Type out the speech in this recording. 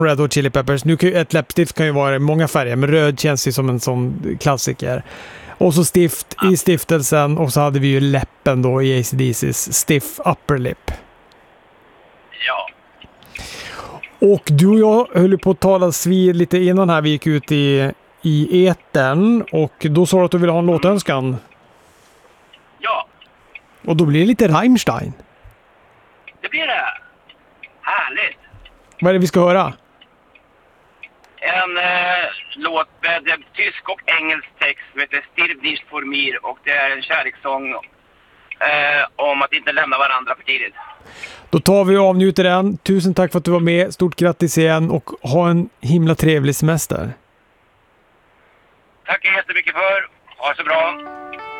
Red Hot Chili Peppers. Nu kan ju ett läppstift kan ju vara i många färger, men röd känns ju som en sån klassiker. Och så stift i stiftelsen, och så hade vi ju läppen då i AC/DC's Stiff Upper Lip. Ja. Och du och jag höll på att talas vid lite innan här vi gick ut i etern, och då sa du att du ville ha en låtönskan. Ja, Och då blir det lite Rammstein. det blir det. Härligt. Vad är det vi ska höra? En låt med tysk och engelsk text som heter Stirb nicht vor mir, och det är en kärlekssång om att inte lämna varandra för tidigt. Då tar vi och avnjuter den. Tusen tack för att du var med. Stort grattis igen och ha en himla trevlig semester. Tack jättemycket för. Ha det så bra.